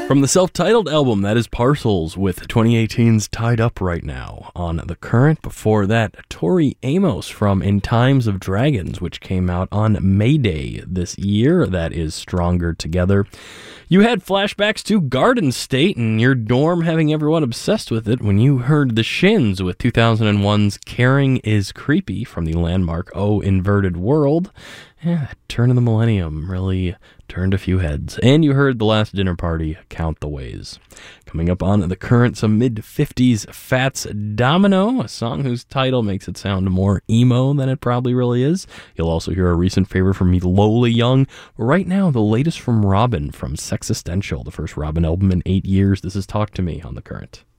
From the self-titled album, that is Parcels with 2018's Tied Up Right Now on The Current. Before that, Tori Amos from In Times of Dragons, which came out on May Day this year. That is Stronger Together. You had flashbacks to Garden State and your dorm having everyone obsessed with it when you heard The Shins with 2001's Caring is Creepy from the landmark Oh Inverted World. Yeah, that turn of the millennium really turned a few heads. And you heard The Last Dinner Party, Count the Ways. Coming up on The Current, some mid-50s Fats Domino, a song whose title makes it sound more emo than it probably really is. You'll also hear a recent favorite from me, Lola Young. Right now, the latest from Robin from Sexistential, the first Robin album in 8 years. This is Talk to Me on The Current.